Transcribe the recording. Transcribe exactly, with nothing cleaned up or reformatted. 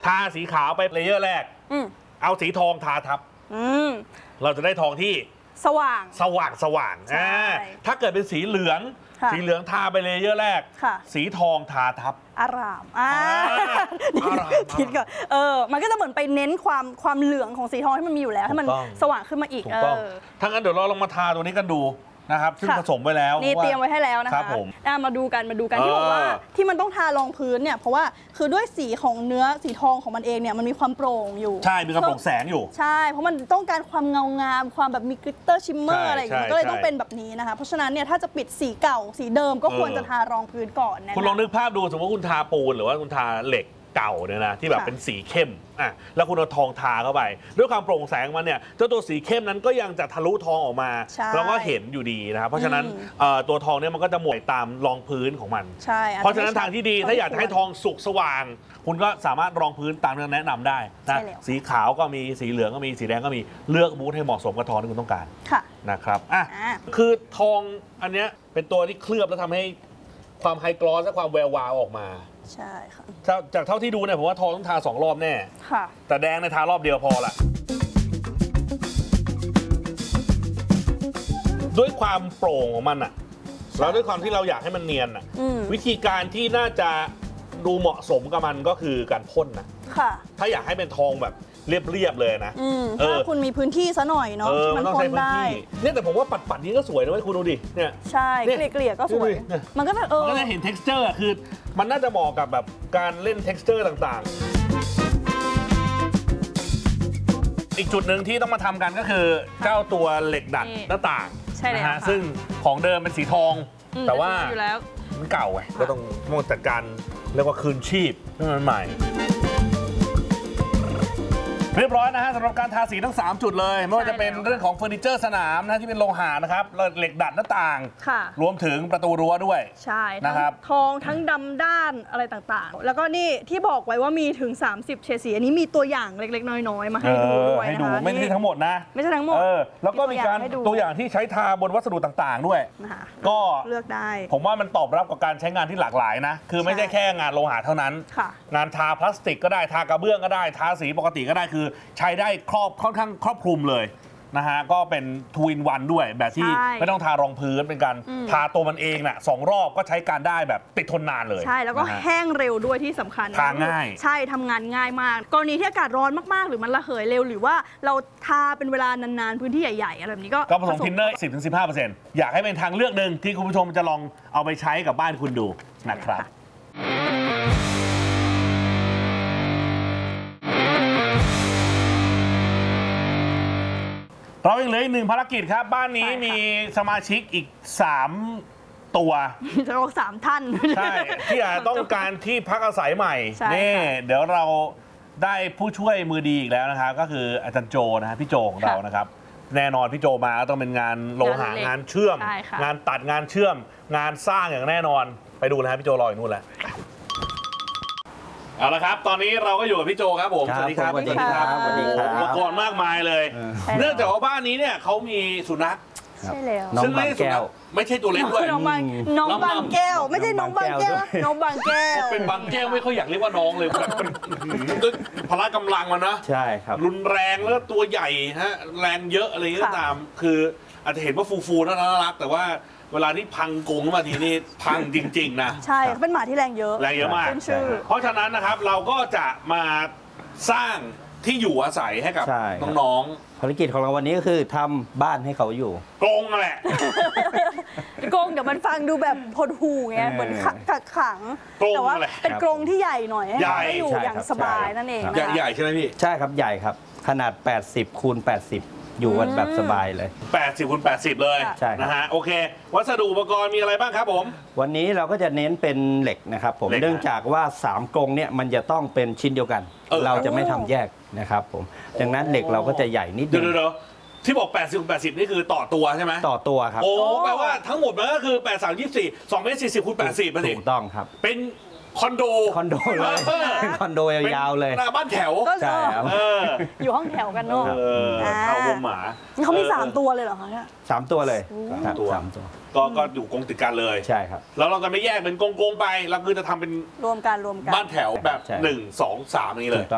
ทาสีขาวไปเลเยอร์แรกเอาสีทองทาทับเราจะได้ทองที่สว่างสว่างสว่างถ้าเกิดเป็นสีเหลืองสีเหลืองทาไปเลเยอร์แรกสีทองทาทับอารามอ่าคิดก่อนเออมันก็จะเหมือนไปเน้นความความเหลืองของสีทองที่มันมีอยู่แล้วให้มันสว่างขึ้นมาอีกเออถ้างั้นเดี๋ยวเราลองมาทาตัวนี้กันดูนะครับซึ่งผสมไว้แล้วนี่เตรียมไว้ให้แล้วนะคะมาดูกันมาดูกันที่บอกว่าที่มันต้องทารองพื้นเนี่ยเพราะว่าคือด้วยสีของเนื้อสีทองของมันเองเนี่ยมันมีความโปร่งอยู่ใช่มีความโปร่งแสงอยู่ใช่เพราะมันต้องการความเงางามความแบบมีกลิตเตอร์ชิมเมอร์อะไรอย่างเงี้ยก็เลยต้องเป็นแบบนี้นะคะเพราะฉะนั้นเนี่ยถ้าจะปิดสีเก่าสีเดิมก็ควรจะทารองพื้นก่อนนะคุณลองนึกภาพดูสมมติว่าคุณทาปูนหรือว่าคุณทาเหล็กเก่าเนี่ยนะที่แบบเป็นสีเข้มอ่ะแล้วคุณเอาทองทาเข้าไปด้วยความโปร่งแสงมันเนี่ยเจ้าตัวสีเข้มนั้นก็ยังจะทะลุทองออกมาเราก็เห็นอยู่ดีนะครับเพราะฉะนั้นตัวทองเนี่ยมันก็จะหมดตามรองพื้นของมันเพราะฉะนั้นทางที่ดีถ้าอยากให้ทองสุกสว่างคุณก็สามารถรองพื้นตามที่แนะนำได้นะสีขาวก็มีสีเหลืองก็มีสีแดงก็มีเลือกบูทให้เหมาะสมกับทองที่คุณต้องการนะครับอ่ะคือทองอันเนี้ยเป็นตัวที่เคลือบแล้วทำให้ความไฮกลอสและความแวววาวออกมาใช่ค่ะจากเท่าที่ดูเนี่ยผมว่าทองต้องทาสองรอบแน่ค่ะแต่แดงในทารอบเดียวพอละด้วยความโปร่งของมันอ่ะแล้วด้วยความที่เราอยากให้มันเนียนอ่ะวิธีการที่น่าจะดูเหมาะสมกับมันก็คือการพ่นนะค่ะถ้าอยากให้เป็นทองแบบเรียบๆเลยนะถ้าคุณมีพื้นที่ซะหน่อยเนาะมันพ่นได้เนี่ยแต่ผมว่าปัดๆนี้ก็สวยนะเว้ยคุณดูดิเนี่ยใช่เกลี่ยๆก็สวยมันก็จะเออมันก็จะเห็น texture คือ มันน่าจะเหมาะกับแบบการเล่น texture ต่างๆอีกจุดหนึ่งที่ต้องมาทำกันก็คือเจ้าตัวเหล็กดัดหน้าต่างนะฮะซึ่งของเดิมเป็นสีทองแต่ว่ามันเก่าไงก็ต้องต้องจัดการเรียกว่าคืนชีพให้มันใหม่เรียบร้อยนะฮะสำหรับการทาสีทั้งสามจุดเลยไม่ว่าจะเป็นเรื่องของเฟอร์นิเจอร์สนามนะที่เป็นโลหะนะครับเหล็กดัดหน้าต่างรวมถึงประตูรั้วด้วยใช่นะครับทองทั้งดำด้านอะไรต่างๆแล้วก็นี่ที่บอกไว้ว่ามีถึงสามสิบเฉดสีอันนี้มีตัวอย่างเล็กๆน้อยๆมาให้ดูด้วยนะคะไม่ใช่ทั้งหมดนะไม่ใช่ทั้งหมดแล้วก็มีการตัวอย่างที่ใช้ทาบนวัสดุต่างๆด้วยก็เลือกได้ผมว่ามันตอบรับกับการใช้งานที่หลากหลายนะคือไม่ใช่แค่งานโลหะเท่านั้นงานทาพลาสติกก็ได้ทากระเบื้องก็ได้ทาสีปกติก็ได้คือใช้ได้ครอบค่อนข้างครอบคลุมเลยนะฮะก็เป็นทูอินวันด้วยแบบที่ไม่ต้องทารองพื้นเป็นการทาตัวมันเองน่ะสองรอบก็ใช้การได้แบบติดทนนานเลยใช่แล้วก็แห้งเร็วด้วยที่สำคัญทาง่ายใช่ทำงานง่ายมากกรณีที่อากาศร้อนมากๆหรือมันระเหยเร็วหรือว่าเราทาเป็นเวลานานๆพื้นที่ใหญ่ๆอะไรแบบนี้ก็ก็ผสมทินเนอร์ สิบถึงสิบห้าเปอร์เซ็นต์ อยากให้เป็นทางเลือกหนึ่งที่คุณผู้ชมจะลองเอาไปใช้กับบ้านคุณดูนะครับเรายังเหลืออีกหนึ่งภารกิจครับบ้านนี้มีสมาชิกอีกสามตัวจะบอกสามท่านใช่ที่อาจต้องการที่พักอาศัยใหม่นี่เดี๋ยวเราได้ผู้ช่วยมือดีอีกแล้วนะครับก็คืออาจารย์โจนะฮะพี่โจของเรานะครับแน่นอนพี่โจมาต้องเป็นงานโลหะงานเชื่อมงานตัดงานเชื่อมงานสร้างอย่างแน่นอนไปดูนะฮะพี่โจรออยู่นู่นแล้วเอาละครับตอนนี้เราก็อยู่กับพี่โจครับผมสวัสดีครับสวัสดีครับสวัสดีครับอุปกรณ์มากมายเลยเนื่องจากว่าบ้านนี้เนี่ยเขามีสุนัขใช่แล้วซึ่งไม่ใช่สุนัขไม่ใช่ตัวเล็กด้วยน้องบางน้องบางแก้วไม่ใช่น้องบางแก้วน้องบางแก้วเป็นบางแก้วไม่ค่อยอยากเรียกว่าน้องเลยแบบด้วยพละกำลังมันนะใช่ครับรุนแรงแล้วตัวใหญ่ฮะแรงเยอะอะไรก็ตามคืออาจจะเห็นว่าฟูๆน่ารักแต่ว่าเวลาที่พังกงมาทีนี่พังจริงๆนะใช่เป็นหมาที่แรงเยอะแรงเยอะมากเพราะฉะนั้นนะครับเราก็จะมาสร้างที่อยู่อาศัยให้กับน้องๆภารกิจของเราวันนี้ก็คือทำบ้านให้เขาอยู่กรงแหละกรงเดี๋ยวมันฟังดูแบบพดหูไงเหมือนขักขังแต่ว่าเป็นกรงที่ใหญ่หน่อยให้อยู่อย่างสบายนั่นเองใหญ่ใช่ไหมพี่ใช่ครับใหญ่ครับขนาดแปดสิบคูณแปดสิบอยู่กันแบบสบายเลยแปดสิบคูณแปดสิบเลยนะฮะโอเควัสดุอุปกรณ์มีอะไรบ้างครับผมวันนี้เราก็จะเน้นเป็นเหล็กนะครับผมเนื่องจากว่าสามกรงเนี่ยมันจะต้องเป็นชิ้นเดียวกันเราจะไม่ทำแยกนะครับผมดังนั้นเหล็กเราก็จะใหญ่นิดนึงเดี๋ยวที่บอกแปดสิบคูณแปดสิบนี่คือต่อตัวใช่ไหมต่อตัวครับโอ้แปลว่าทั้งหมดมันก็คือแปด สาม ยี่สิบสี่ สองเมตรสี่สิบคูณแปดสิบถูกต้องครับเป็นคอนโดคอนโดเลยเป็นคอนโดยาวๆเลยบ้านแถวใช่ครับอยู่ห้องแถวกันเนาะเอาวงหมาเขามีสามตัวเลยเหรอคะเนี่ยสามตัวเลยสามตัวก็ก็อยู่กรงติดกันเลยใช่ครับแล้วเราจะไม่แยกเป็นกรงๆไปเราคือจะทำเป็นรวมกันรวมกันบ้านแถวแบบหนึ่ง สอง สามนี้เลย